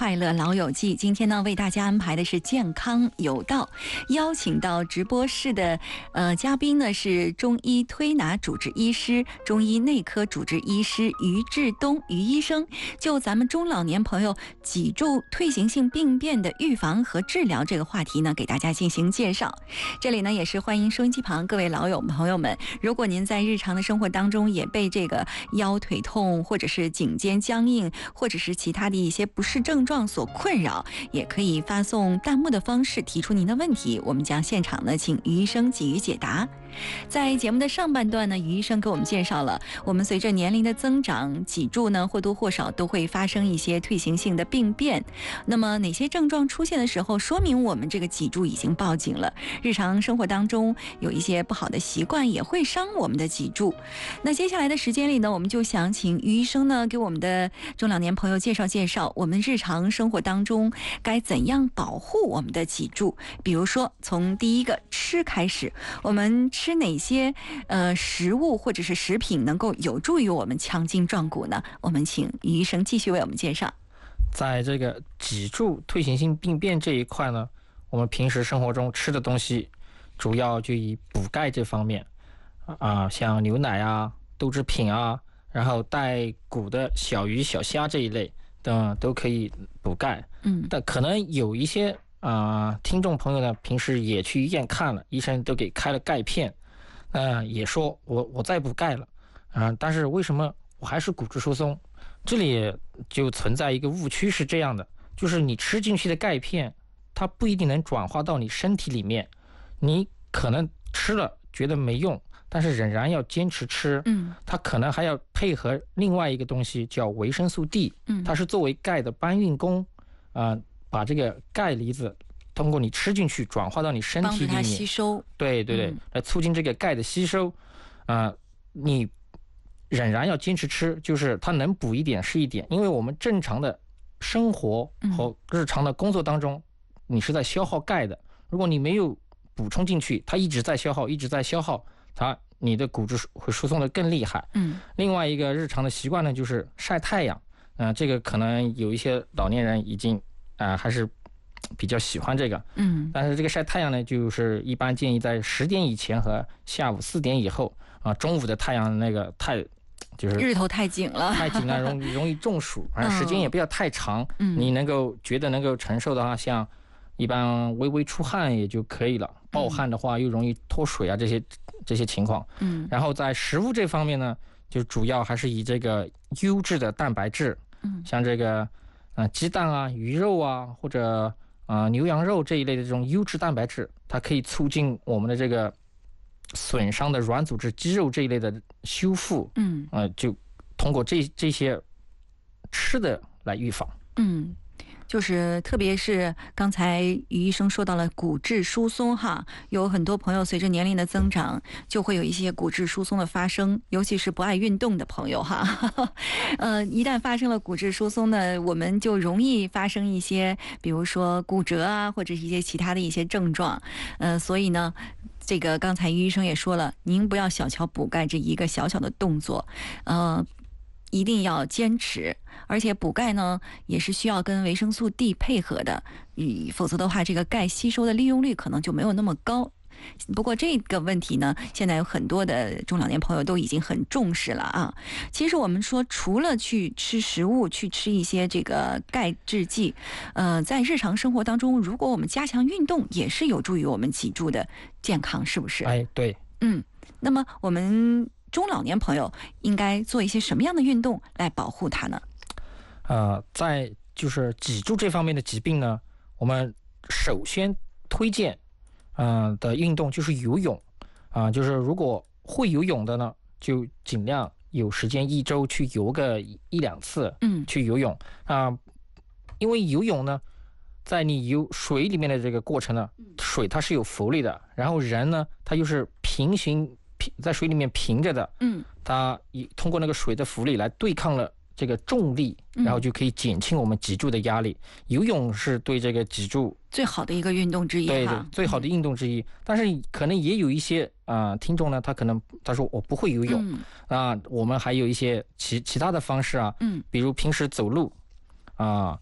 快乐老友记。今天呢，为大家安排的是健康有道，邀请到直播室的嘉宾呢是中医推拿主治医师、中医内科主治医师于志东于医生，就咱们中老年朋友脊柱退行性病变的预防和治疗这个话题呢，给大家进行介绍。这里呢也是欢迎收音机旁各位老友朋友们，如果您在日常的生活当中也被这个腰腿痛或者是颈肩僵硬或者是其他的一些不适症状所困扰，也可以发送弹幕的方式提出您的问题，我们将现场呢请于医生给予解答。在节目的上半段呢，于医生给我们介绍了我们随着年龄的增长，脊柱呢或多或少都会发生一些退行性的病变。那么哪些症状出现的时候，说明我们这个脊柱已经报警了？日常生活当中有一些不好的习惯也会伤我们的脊柱。那接下来的时间里呢，我们就想请于医生呢给我们的中老年朋友介绍介绍我们日常生活当中该怎样保护我们的脊柱。比如说从第一个吃开始，我们吃哪些食物或者是食品能够有助于我们强筋壮骨呢？我们请于医生继续为我们介绍。 在这个脊柱退行性病变这一块呢，我们平时生活中吃的东西主要就以补钙这方面像牛奶啊、豆制品啊，然后带骨的小鱼小虾这一类的都可以补钙。但可能有一些听众朋友呢，平时也去医院看了，医生都给开了钙片，也说我在补钙了，但是为什么我还是骨质疏松？这里就存在一个误区，是这样的，就是你吃进去的钙片，它不一定能转化到你身体里面，你可能吃了觉得没用，但是仍然要坚持吃。它可能还要配合另外一个东西叫维生素 D，它是作为钙的搬运工，把这个钙离子通过你吃进去转化到你身体里面， 帮助它吸收。 对，来促进这个钙的吸收。你仍然要坚持吃，就是它能补一点是一点，因为我们正常的生活和日常的工作当中，你是在消耗钙的。如果你没有补充进去，它一直在消耗，你的骨质会疏松的更厉害。另外一个日常的习惯呢，就是晒太阳。这个可能有一些老年人已经还是比较喜欢这个。但是这个晒太阳呢，就是一般建议在10点以前和下午4点以后。中午的太阳那个就是日头太紧了， 容易中暑。时间也不要太长。你觉得能够承受的话，像一般微微出汗也就可以了。暴汗的话又容易脱水啊，这些情况。然后在食物这方面呢，就主要还是以这个优质的蛋白质，像这个鸡蛋啊、鱼肉啊，或者牛羊肉这一类的这种优质蛋白质，它可以促进我们的这个损伤的软组织、肌肉这一类的修复。就通过这些吃的来预防。 就是特别是刚才于医生说到了骨质疏松哈，有很多朋友随着年龄的增长，就会有一些骨质疏松的发生，尤其是不爱运动的朋友哈。一旦发生了骨质疏松呢，我们就容易发生一些，比如说骨折啊，或者一些其他的一些症状。所以呢，这个刚才于医生也说了，您不要小瞧补钙这一个小小的动作，一定要坚持，而且补钙呢也是需要跟维生素 D 配合的，否则的话这个钙吸收的利用率可能就没有那么高。不过这个问题呢，现在有很多的中老年朋友都已经很重视了啊。其实我们说，除了去吃食物，去吃一些这个钙制剂，在日常生活当中，如果我们加强运动，也是有助于我们脊柱的健康，是不是？ 对。 那么我们中老年朋友应该做一些什么样的运动来保护它呢？ 在就是脊柱这方面的疾病呢，我们首先推荐的运动就是游泳。就是如果会游泳的呢，就尽量有时间1周去游个1-2次。去游泳因为游泳呢，在你游水里面的这个过程呢，水它是有浮力的，然后人呢他又是在水里面平着的。它通过那个水的浮力来对抗了这个重力，然后就可以减轻我们脊柱的压力。游泳是对这个脊柱最好的一个运动之一。 对，最好的运动之一。但是可能也有一些听众呢，他说我不会游泳。我们还有一些其他的方式比如平时走路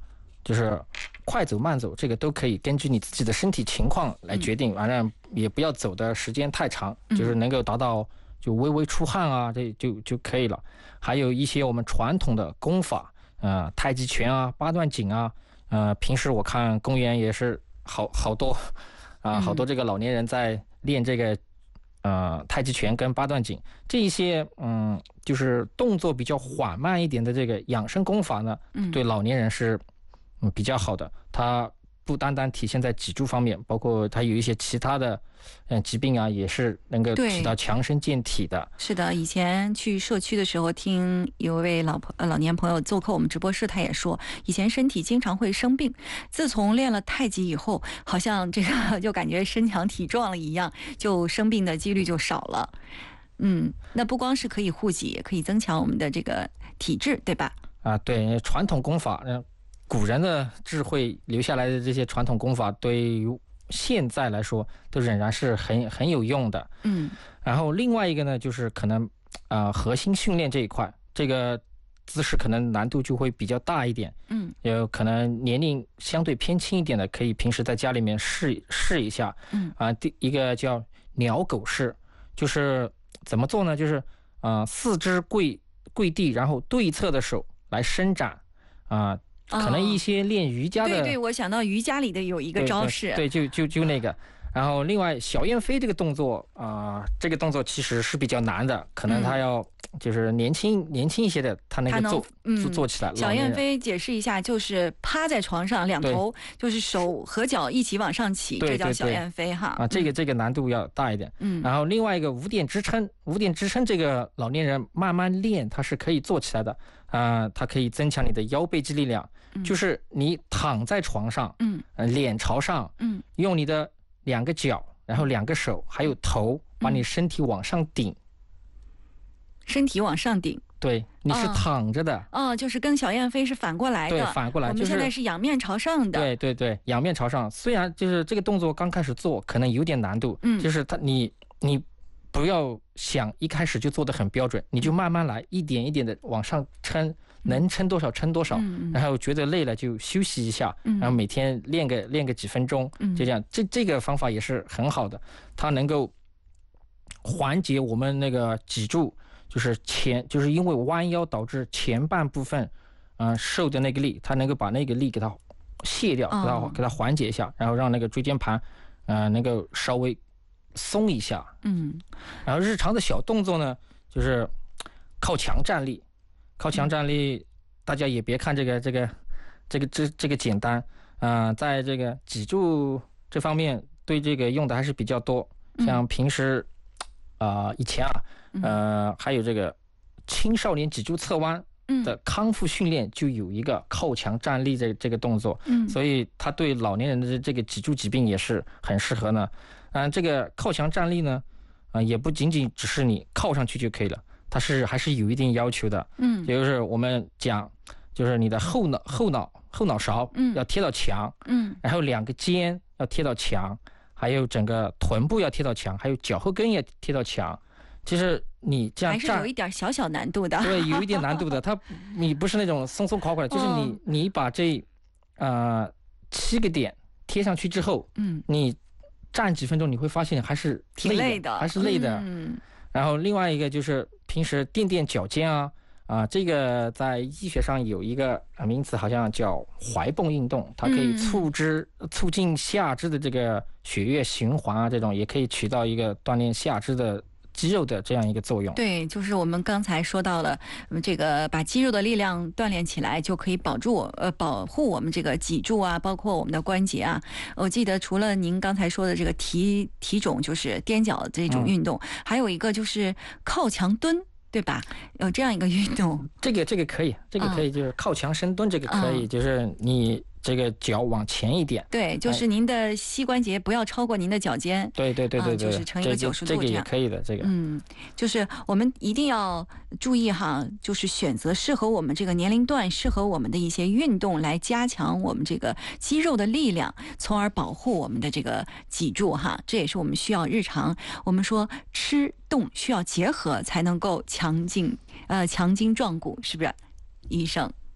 就是快走慢走，这个都可以根据你自己的身体情况来决定，完了也不要走的时间太长，就是能够达到就微微出汗啊，这就可以了。还有一些我们传统的功法，太极拳啊、八段锦啊，平时我看公园也是好多好多这个老年人在练这个太极拳跟八段锦这一些，就是动作比较缓慢一点的这个养生功法呢，对老年人是比较好的。它不单单体现在脊柱方面，包括它有一些其他的疾病啊，也是能够起到强身健体的。 是的，以前去社区的时候，听有一位老年朋友做客我们直播室，他也说，以前身体经常会生病，自从练了太极以后，好像这个就感觉身强体壮了一样，就生病的几率就少了。那不光是可以护己，也可以增强我们的这个体质，对吧？ 对，传统功法，古人的智慧留下来的这些传统功法，对于现在来说都仍然是很有用的。然后另外一个呢，就是可能核心训练这一块，这个姿势可能难度就会比较大一点。有可能年龄相对偏轻一点的，可以平时在家里面试一下。第一个叫鸟狗式，就是怎么做呢？就是四肢跪地，然后对侧的手来伸展可能一些练瑜伽的， 对，我想到瑜伽里的有一个招式， 对，就那个。然后另外小燕飞这个动作这个动作其实是比较难的，可能他要就是年轻一些的，他能够做起来。 小燕飞解释一下，就是趴在床上，两头就是手和脚一起往上起，这叫小燕飞哈。 这个难度要大一点。然后另外一个五点支撑这个老年人慢慢练，他是可以做起来的。它可以增强你的腰背肌力量。就是你躺在床上，脸朝上，用你的2个脚，然后2个手，还有头，把你身体往上顶。 身体往上顶。 对，你是躺着的。 就是跟小燕飞是反过来的。 对，反过来。 我们现在是仰面朝上的。 对，仰面朝上。虽然就是这个动作刚开始做可能有点难度，就是你不要想一开始就做得很标准，你就慢慢来，一点一点的往上撑，能撑多少撑多少，然后觉得累了就休息一下，然后每天练个几分钟，就这样。这个方法也是很好的，它能够缓解我们那个脊柱，就是因为弯腰导致前半部分受的那个力，它能够把那个力给它卸掉，给它缓解一下，然后让那个椎间盘能够稍微松一下。然后日常的小动作呢，就是靠墙站立。大家也别看这个简单，在这个脊柱这方面对这个用的还是比较多。像平时以前还有这个青少年脊柱侧弯的康复训练就有一个靠墙站立这个动作，所以它对老年人的这个脊柱疾病也是很适合呢。这个靠墙站立呢，也不仅仅只是你靠上去就可以了，它还是有一定要求的。也就是我们讲，就是你的后脑勺要贴到墙，然后2个肩要贴到墙，还有整个臀部要贴到墙，还有脚后跟也贴到墙。其实你这样站还是有一点小难度的。 对，有一点难度的。你不是那种松垮的，就是你把这7个点贴上去之后，你站几分钟，你会发现还是挺累的， 还是累的。然后另外一个就是平时垫脚尖这个在医学上有一个名词，好像叫踝泵运动，它可以促进下肢的这个血液循环这种也可以起到一个锻炼下肢的肌肉的这样一个作用。 对，就是我们刚才说到了，这个把肌肉的力量锻炼起来，就可以保护我们这个脊柱包括我们的关节我记得除了您刚才说的这个提踵，就是踮脚这种运动，还有一个就是靠墙蹲，对吧？有这样一个运动。 这个可以，就是靠墙深蹲，这个可以，就是你这个脚往前一点。 对，就是您的膝关节不要超过您的脚尖。 对， 就是成一个90度这样。 这个也可以的，这个。 就是我们一定要注意就是选择适合我们这个年龄段、适合我们的一些运动，来加强我们这个肌肉的力量，从而保护我们的这个脊柱这也是我们需要日常，我们说吃动需要结合，才能够强筋壮骨，是不是，医生？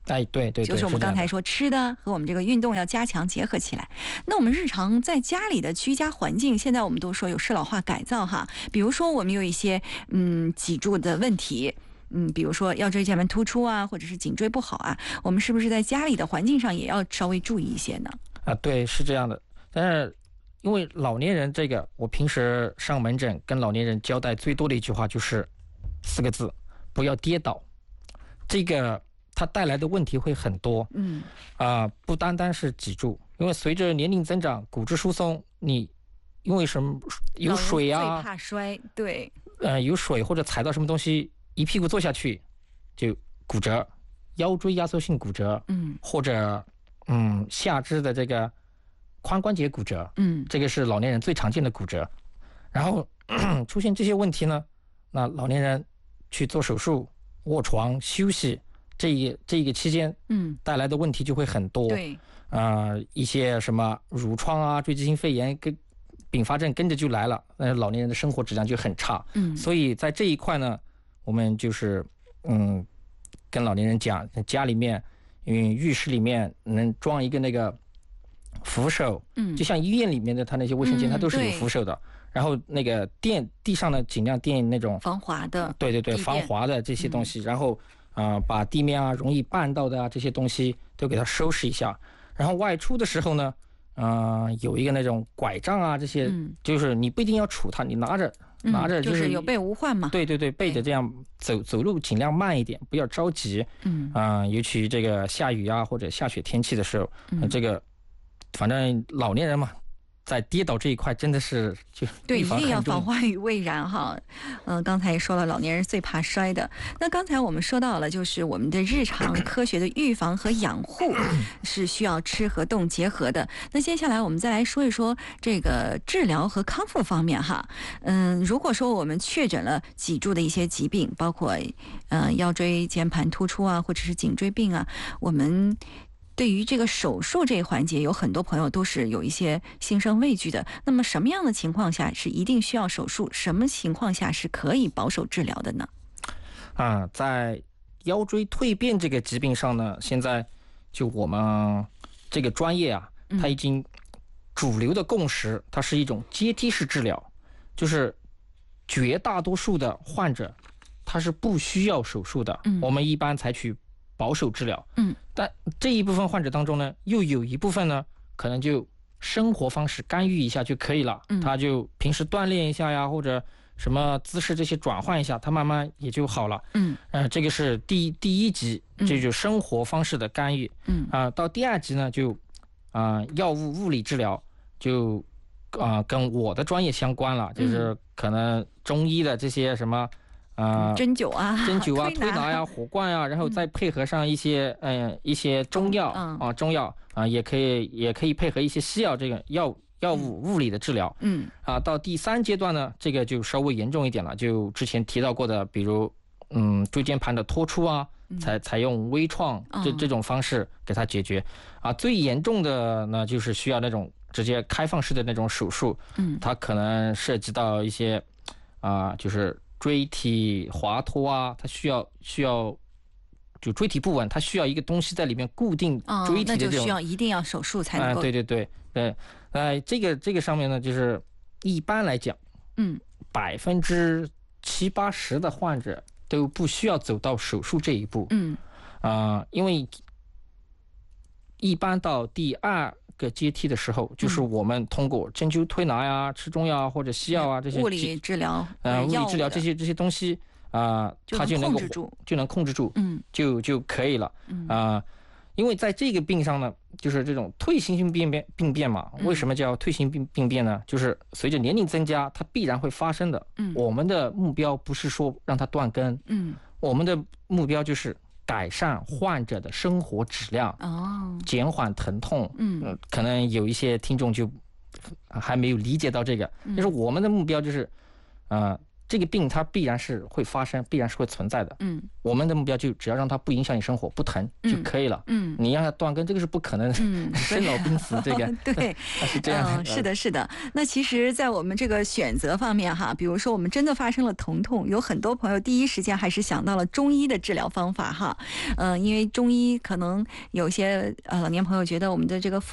哎，对对对， 就是我们刚才说吃的和我们这个运动要加强结合起来。那我们日常在家里的居家环境，现在我们都说有适老化改造哈，比如说我们有一些脊柱的问题。比如说腰椎间盘突出啊，或者是颈椎不好啊，我们是不是在家里的环境上也要稍微注意一些呢？ 啊，对，是这样的。但是因为老年人这个，我平时上门诊跟老年人交代最多的一句话就是4个字：不要跌倒。这个它带来的问题会很多。不单单是脊柱，因为随着年龄增长，骨质疏松，你因为什么有水啊， 最怕摔，对， 有水或者踩到什么东西，一屁股坐下去就骨折，腰椎压缩性骨折，或者下肢的这个髋关节骨折，这个是老年人最常见的骨折。然后出现这些问题呢，那老年人去做手术、卧床休息，这一个期间，带来的问题就会很多。 对， 一些什么褥疮啊、坠积性肺炎跟并发症跟着就来了，那老年人的生活质量就很差。所以在这一块呢，我们就是跟老年人讲，家里面浴室里面能装一个那个扶手，就像医院里面的它那些卫生间，它都是有扶手的。然后那个地上呢，尽量垫那种防滑的， 对对对，防滑的这些东西。然后把地面啊容易绊到的这些东西都给它收拾一下。然后外出的时候呢，有一个那种拐杖啊，这些就是你不一定要杵它，你拿着就是有备无患嘛。 对对对，背着这样走路尽量慢一点，不要着急。尤其这个下雨啊或者下雪天气的时候，这个反正老年人嘛，在跌倒这一块真的是就对，一定要防患于未然哈。刚才也说了，老年人最怕摔的。那刚才我们说到了，就是我们的日常科学的预防和养护是需要吃和动结合的。那接下来我们再来说一说这个治疗和康复方面哈。如果说我们确诊了脊柱的一些疾病，包括腰椎间盘突出啊，或者是颈椎病啊，我们对于这个手术这一环节，有很多朋友都是有一些心生畏惧的。那么什么样的情况下是一定需要手术？什么情况下是可以保守治疗的呢？ 在腰椎蜕变这个疾病上呢，现在就我们这个专业啊，它已经主流的共识，它是一种阶梯式治疗，就是绝大多数的患者他是不需要手术的。我们一般采取保守治疗。但这一部分患者当中呢，又有一部分呢，可能就生活方式干预一下就可以了。他就平时锻炼一下呀，或者什么姿势这些转换一下，他慢慢也就好了。这个是第一级，这就是生活方式的干预。到第2级呢，就药物物理治疗，就跟我的专业相关了，就是可能中医的这些什么。 针灸啊、 推拿呀、火罐呀，然后再配合上一些中药中药也可以配合一些西药这个药物物理的治疗。到第3阶段呢，这个就稍微严重一点了，就之前提到过的，比如椎间盘的脱出啊，采用微创这种方式给它解决。最严重的呢，就是需要那种直接开放式的那种手术。它可能涉及到一些就是椎体滑脱啊，它需要就椎体不稳，它需要一个东西在里面固定椎体的这种， 那就需要一定要手术才能够。 对对对对，这个上面呢，就是一般来讲，70%-80%的患者都不需要走到手术这一步。因为一般到第2个阶梯的时候，就是我们通过针灸推拿呀、吃中药啊或者西药啊这些物理治疗， 物理治疗这些东西它就能控制住，就可以了。因为在这个病上呢，就是这种退行性病变嘛。为什么叫退行病变呢？就是随着年龄增加，它必然会发生的。我们的目标不是说让它断根，我们的目标就是改善患者的生活质量，减缓疼痛。可能有一些听众就还没有理解到这个，就是我们的目标就是这个病它必然是会发生，必然是会存在的。我们的目标就只要让它不影响你生活，不疼就可以了。你让它断根，这个是不可能的。生老病死，这个对， 是这样的。 是的，是的。那其实，在我们这个选择方面哈，比如说我们真的发生了疼痛，有很多朋友第一时间还是想到了中医的治疗方法哈。因为中医可能有些老年朋友觉得我们的这个